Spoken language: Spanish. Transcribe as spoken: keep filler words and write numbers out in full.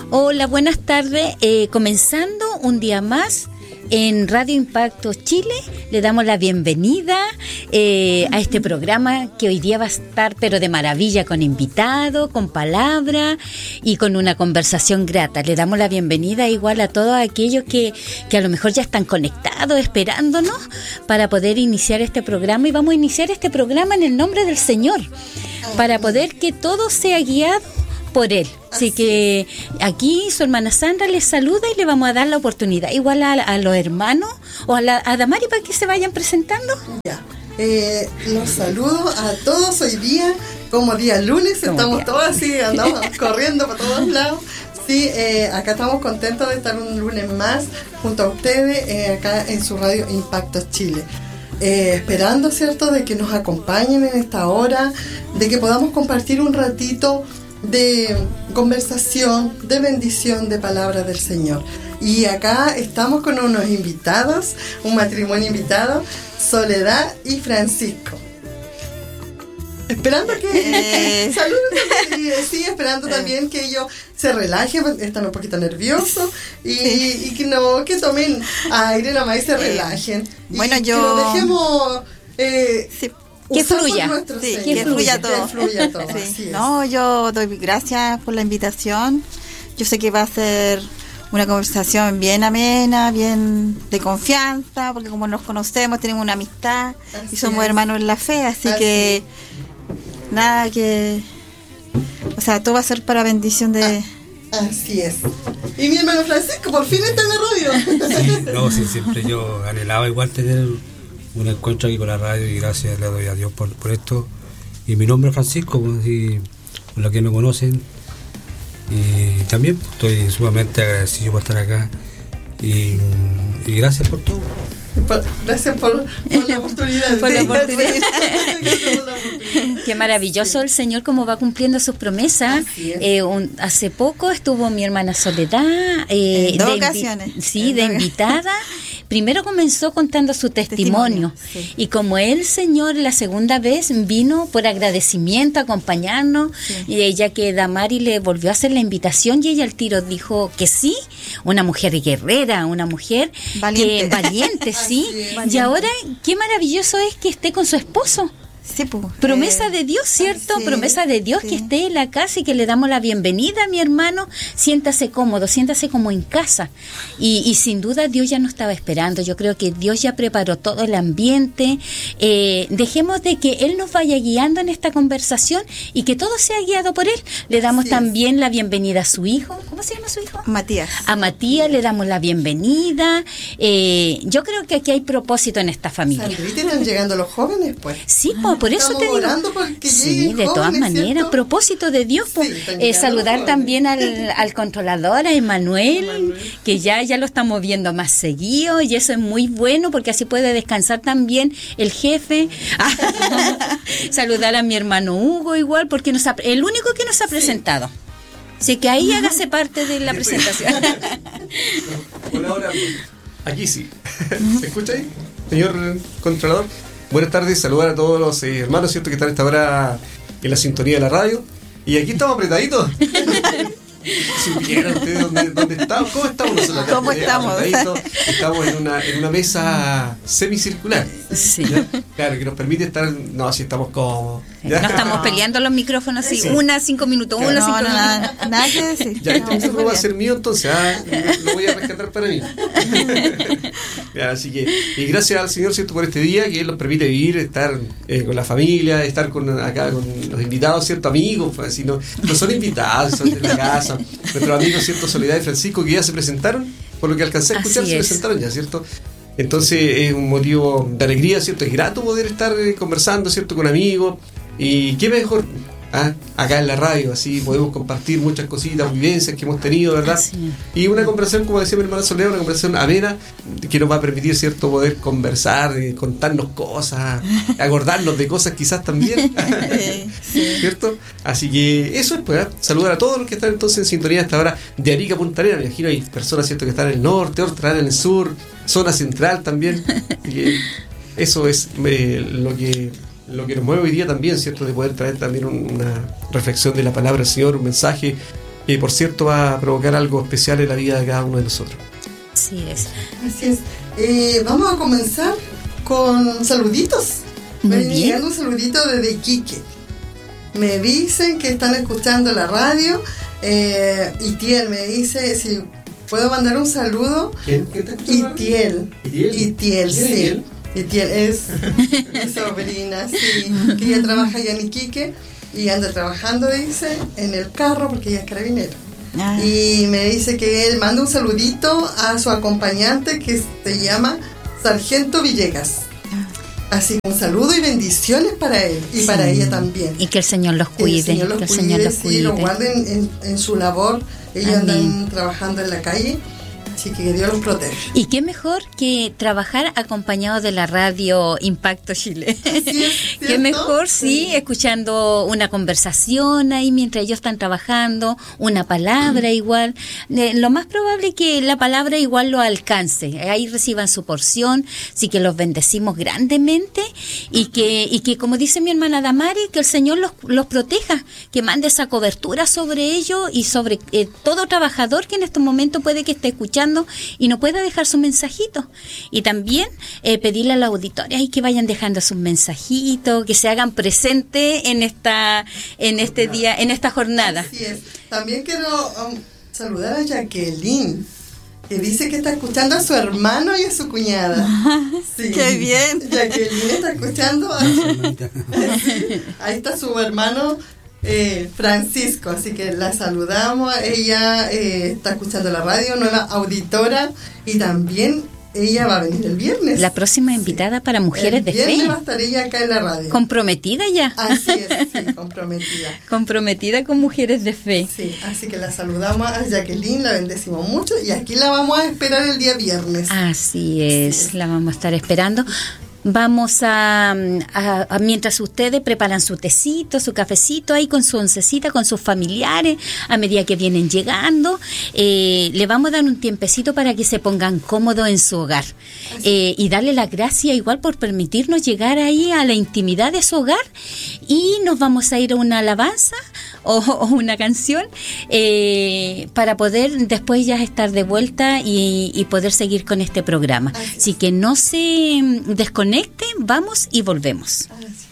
Hola, buenas tardes. Eh, comenzando un día más en Radio Impacto Chile, le damos la bienvenida eh, a este programa que hoy día va a estar pero de maravilla, con invitados, con palabra y con una conversación grata. Le damos la bienvenida igual a todos aquellos que, que a lo mejor ya están conectados, esperándonos para poder iniciar este programa, y vamos a iniciar este programa en el nombre del Señor, para poder que todo sea guiado por Él. Así, Así que aquí su hermana Sandra les saluda y le vamos a dar la oportunidad igual a, a los hermanos o a, la, a Damari para que se vayan presentando. Ya, eh, los saludo a todos hoy día, como día lunes, como estamos día. todos así, andamos corriendo para todos lados. Sí, eh, acá estamos contentos de estar un lunes más junto a ustedes, eh, acá en su radio Impacto Chile. Eh, esperando, ¿cierto?, de que nos acompañen en esta hora, de que podamos compartir un ratito de conversación, de bendición, de palabra del Señor. Y acá estamos con unos invitados, un matrimonio invitado, Soledad y Francisco. Esperando que eh. saluden, y sí, esperando eh. también que ellos se relajen, están un poquito nerviosos y, sí. y que no, que tomen aire nomás y se relajen. Bueno, y yo que lo dejemos eh, sí. Que fluya, sí, que, que fluya todo. Que fluya todo. Sí. No, yo doy gracias por la invitación. Yo sé que va a ser una conversación bien amena, bien de confianza, porque como nos conocemos, tenemos una amistad así y somos es. hermanos en la fe, así, así que es. nada que... O sea, todo va a ser para bendición de... Ah, así es. Y mi hermano Francisco, por fin está en la radio. Sí, no, sí, siempre yo anhelaba igual tener un encuentro aquí con la radio, y gracias le doy a Dios por, por esto. Y mi nombre es Francisco, pues, y por los que me conocen, y también estoy sumamente agradecido por estar acá, y, y gracias por todo. Por, gracias por, por la oportunidad. Por la oportunidad. Qué maravilloso el Señor, cómo va cumpliendo sus promesas. Eh, un, hace poco estuvo mi hermana Soledad eh, en dos de ocasiones. Invi- sí, en de invitada. Primero comenzó contando su testimonio, testimonio sí. y como el Señor la segunda vez vino por agradecimiento a acompañarnos, sí. y ella que Damari le volvió a hacer la invitación y ella al tiro dijo que sí, una mujer guerrera, una mujer valiente, que, valiente sí, valiente. Y ahora qué maravilloso es que esté con su esposo. Sí, pues, promesa eh, de Dios, ¿cierto? Sí, promesa de Dios, sí. que esté en la casa y que le damos la bienvenida a mi hermano. Siéntase cómodo, siéntase como en casa. Y, y sin duda Dios ya nos estaba esperando. Yo creo que Dios ya preparó todo el ambiente. Eh, dejemos de que Él nos vaya guiando en esta conversación y que todo sea guiado por Él. Le damos sí. también la bienvenida a su hijo. ¿Cómo se llama su hijo? Matías. A Matías le damos la bienvenida. Eh, yo creo que aquí hay propósito en esta familia. Sandrita, están llegando los jóvenes, pues. Sí, pues. Por eso te digo, sí, de todas maneras, ¿cierto? Propósito de Dios, pues, sí, eh, saludar también al, al controlador, a Emanuel, Emanuel, que ya, ya lo estamos viendo más seguido, y eso es muy bueno porque así puede descansar también el jefe. Saludar a mi hermano Hugo igual, porque nos ha, el único que nos ha presentado. Sí. Así que ahí hágase parte de la presentación. Hola, hola. Aquí sí. ¿Se escucha ahí, señor controlador? Buenas tardes, saludar a todos los eh, hermanos, ¿cierto?, que están a esta hora en la sintonía de la radio. Y aquí estamos apretaditos. Si supieran ustedes dónde, dónde estamos, ¿cómo estamos nosotros acá? ¿Cómo estamos? Estamos en una, en una mesa semicircular. Sí. ¿Ya? Claro, que nos permite estar, no, así estamos cómodos. ¿Ya? No estamos peleando los micrófonos así, sí. una, cinco minutos, claro. una, no, cinco no, minutos. Nada, nada que decir. Ya, este micrófono va a ser mío, entonces, ah, lo voy a rescatar para mí. Ya, así que, y gracias al Señor, ¿cierto?, por este día, que Él nos permite vivir, estar eh, con la familia, estar con acá con los invitados, ¿cierto?, amigos, pues, así, no, no son invitados, son de la casa. Nuestros amigos, ¿cierto?, Soledad y Francisco, que ya se presentaron, por lo que alcancé a escuchar, se presentaron ya, ¿cierto? Entonces es un motivo de alegría, ¿cierto? Es grato poder estar eh, conversando, ¿cierto?, con amigos. Y qué mejor, ¿ah? Acá en la radio, así podemos compartir muchas cositas, vivencias que hemos tenido, ¿verdad? Sí. Y una conversación, como decía mi hermana Soledad, una conversación amena que nos va a permitir, ¿cierto?, poder conversar, eh, contarnos cosas, acordarnos de cosas quizás también, sí. ¿cierto? Así que eso es, pues, ¿eh? Saludar a todos los que están entonces en sintonía hasta ahora de Arica a Punta Arenas. Me imagino hay personas, ¿cierto?, que están en el norte, otras están en el sur, zona central también. Así que eso es eh, lo que... lo que nos mueve hoy día también, ¿cierto?, de poder traer también un, una reflexión de la palabra del Señor, un mensaje que por cierto va a provocar algo especial en la vida de cada uno de nosotros. Así es. Así es. Eh, vamos a comenzar con saluditos. Muy Me bien. llegando un saludito desde Iquique. Me dicen que están escuchando la radio. Eh, Itiel me dice si puedo mandar un saludo. ¿Quién? ¿Quién te escucha? Itiel. ¿Itiel? Itiel, ¿Quién es sí. Itiel? Itiel es mi sobrina, sí, que ella trabaja allá en Iquique y anda trabajando, dice, en el carro porque ella es carabinero. Ah. Y me dice que él manda un saludito a su acompañante que se llama Sargento Villegas. Así que un saludo y bendiciones para él y Sí. para ella también. Y que el Señor los Que el cuide, Señor los que el cuide, Señor los sí, cuide. los guarde en, en- en su labor. Ellos Amén. andan trabajando en la calle, así que que Dios los proteja. Y qué mejor que trabajar acompañado de la radio Impacto Chile. es, Qué ¿cierto? mejor, sí, Sí. escuchando una conversación ahí mientras ellos están trabajando, una palabra igual. Eh, lo más probable es que la palabra igual lo alcance, ahí reciban su porción, sí que los bendecimos grandemente y que, y que como dice mi hermana Damari, que el Señor los, los proteja, que mande esa cobertura sobre ellos y sobre eh, todo trabajador que en estos momentos puede que esté escuchando y no pueda dejar su mensajito. Y también eh, pedirle a la auditoria ahí que vayan dejando sus mensajitos, que se hagan presentes en esta, en este día, en esta jornada. Así es. También quiero um, saludar a Jacqueline, que dice que está escuchando a su hermano y a su cuñada. Sí. ¡Qué bien! Jacqueline está escuchando a Sí, ahí está su hermano eh, Francisco, así que la saludamos. Ella eh, está escuchando la radio, nueva auditora, y también ella va a venir el viernes. La próxima invitada para Mujeres el de viernes Fe. va a estar ella acá en la radio. Comprometida ya. Así es, sí, comprometida. Comprometida con Mujeres de Fe. Sí, así que la saludamos a Jacqueline, la bendecimos mucho y aquí la vamos a esperar el día viernes. Así es, Sí. la vamos a estar esperando. Vamos a, a- a- mientras ustedes preparan su tecito, su cafecito ahí con su oncecita, con sus familiares, a medida que vienen llegando, eh, le vamos a dar un tiempecito para que se pongan cómodos en su hogar. Eh, y darle las gracias igual por permitirnos llegar ahí a la intimidad de su hogar, y nos vamos a ir a una alabanza o, o una canción eh, para poder después ya estar de vuelta y, y poder seguir con este programa. Así es. Así que no se mm, desconecten, vamos y volvemos. Así.